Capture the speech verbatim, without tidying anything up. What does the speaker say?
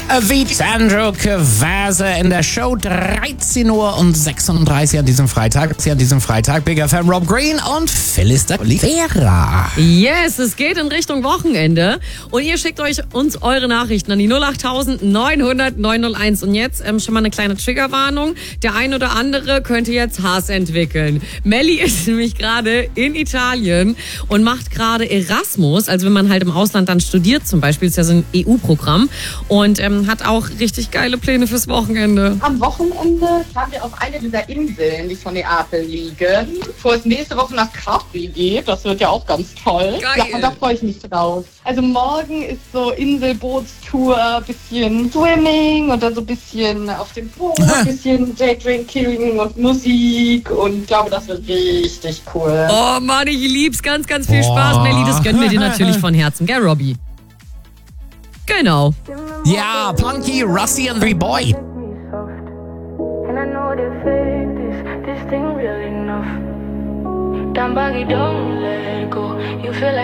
Wie Sandro Cavazza in der Show. dreizehn Uhr und sechsunddreißig an diesem Freitag. An diesem Freitag. Big F M Rob Green und Phyllis de Oliveira. Yes, es geht in Richtung Wochenende. Und ihr schickt euch uns eure Nachrichten an die null acht neun null null neun null eins. Und jetzt ähm, schon mal eine kleine Triggerwarnung. Der ein oder andere könnte jetzt Hass entwickeln. Melli ist nämlich gerade in Italien und macht gerade Erasmus. Also wenn man halt im Ausland dann studiert zum Beispiel, ist ja so ein E U-Programm. Und ähm, hat auch richtig geile Pläne fürs Wochenende. Am Wochenende fahren wir auf eine dieser Inseln, die von Neapel liegen. Bevor es nächste Woche nach Capri geht, das wird ja auch ganz toll. Geil. Ja, und da freue ich mich drauf. Also morgen ist so Inselbootstour, bisschen Swimming und dann so ein bisschen auf dem Boot, ein bisschen Daydrinking und Musik und ich glaube, das wird richtig cool. Oh Mann, ich lieb's. Ganz, ganz viel Spaß, Boah. Melli. Das gönnen wir dir natürlich von Herzen, gell, Robby? Genau. Ja, Punky, Rusty and the Boy. And I know that fake this, this thing real enough. Down buggy, don't let go. You feel like